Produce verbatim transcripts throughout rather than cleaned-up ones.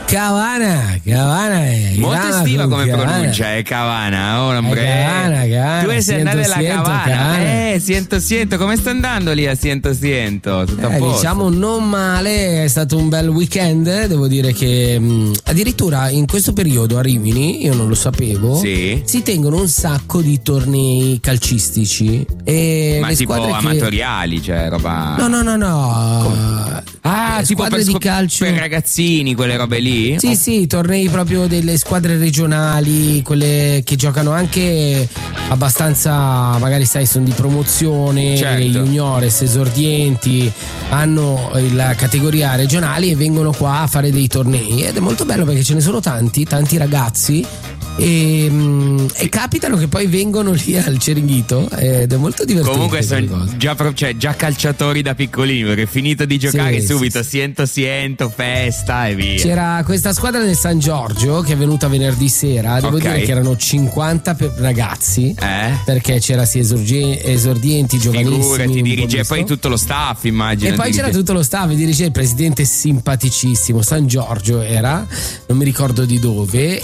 Cavana, Cavana è molto estiva come Cavana. pronuncia, è Cavana, oh, È Cavana, Cavana. Tu sei Siento, andato alla siento, Cavana. Cavana. Eh, siento, siento, come sta andando lì a Siento, siento? Tutto a Eh, posto? diciamo non male, è stato un bel weekend, devo dire che mh, addirittura in questo periodo a Rimini, io non lo sapevo, Sì. si tengono un sacco di tornei calcistici e Ma le tipo squadre che... amatoriali, cioè roba. No, no, no, no. Ah, Le tipo squadre per, di scop- calcio. per ragazzini, quelle robe lì? Sì, Oh, sì, tornei proprio delle squadre regionali, quelle che giocano anche abbastanza, magari sai, sono di promozione, Certo. juniores, esordienti, hanno la categoria regionali e vengono qua a fare dei tornei ed è molto bello perché ce ne sono tanti, tanti ragazzi. E, mm, e capitano che poi vengono lì al Ceringhito ed è molto divertente. Comunque questa sono cosa. già, pro- cioè, già calciatori da piccolini, perché finito di giocare Sì, subito sì, sì. siento siento festa e via. C'era questa squadra del San Giorgio che è venuta venerdì sera, devo Ok. dire che erano cinquanta pe- ragazzi, Eh? perché c'era sia esorgi- esordienti, giovanissimi, Figurati, un po' dirige e misto. poi tutto lo staff, immagino. E poi dirige. c'era tutto lo staff, dirige il presidente simpaticissimo, San Giorgio era, non mi ricordo di dove,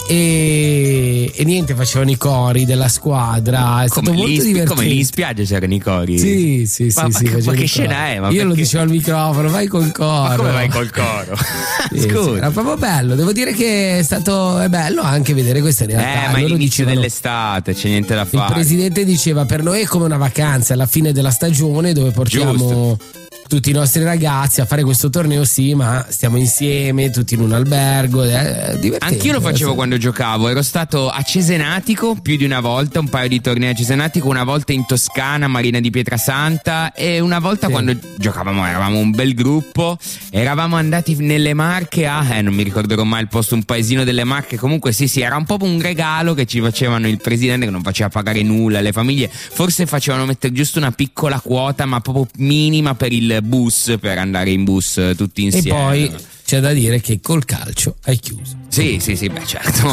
e, e niente, facevano i cori della squadra, è stato Come molto lì, in spi- divertente. come lì in spiaggia c'erano i cori. Sì, sì, sì, Ma- sì, ma- ma facevano che i scena cori. è? Ma Io lo perché? dicevo al microfono, vai col coro. Ma come vai col coro? Sì, sì, Scusa. era proprio bello, devo dire che è stato è bello anche vedere queste realtà. Eh, ma è Loro l'inizio dicevano- dell'estate, c'è niente da il fare. presidente diceva per noi è come una vacanza alla fine della stagione dove portiamo Giusto. tutti i nostri ragazzi a fare questo torneo, sì, ma stiamo insieme tutti in un albergo, è divertente. Anch'io lo facevo Sì. quando giocavo, ero stato a Cesenatico più di una volta, un paio di tornei a Cesenatico, una volta in Toscana, Marina di Pietrasanta, e una volta Sì. quando giocavamo, eravamo un bel gruppo, eravamo andati nelle Marche a, eh non mi ricorderò mai il posto, un paesino delle Marche, comunque sì sì, era un po' un regalo che ci facevano il presidente, che non faceva pagare nulla alle famiglie, forse facevano mettere giusto una piccola quota ma proprio minima per il bus, per andare in bus tutti E insieme. poi c'è da dire che col calcio hai chiuso. Sì, sì, sì, beh certo.